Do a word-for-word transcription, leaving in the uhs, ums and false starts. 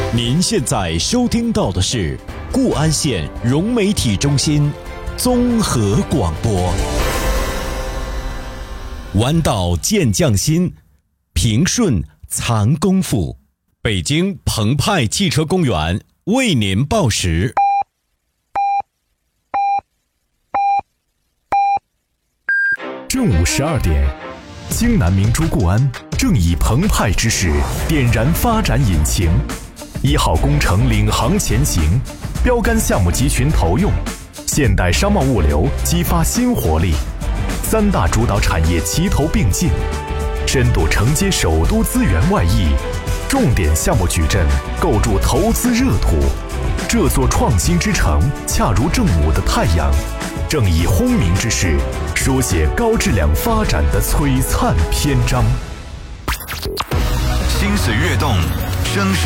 您现在收听到的是固安县融媒体中心综合广播。弯道见匠心，平顺藏功夫。北京澎湃汽车公园为您报时。 正午十二点，京南明珠固安正以澎湃之势点燃发展引擎。一号工程领航前行，标杆项目集群投用，现代商贸物流激发新活力，三大主导产业齐头并进，深度承接首都资源外溢，重点项目矩阵构筑投资热土。这座创新之城恰如正午的太阳，正以轰鸣之势书写高质量发展的璀璨篇章。 心思跃动，声势